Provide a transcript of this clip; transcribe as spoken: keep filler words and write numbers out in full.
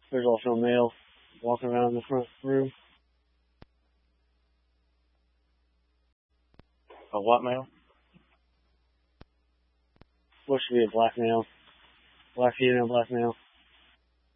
There's also a male walking around the front room. A what male? Looks to be a black male. Black female, black male.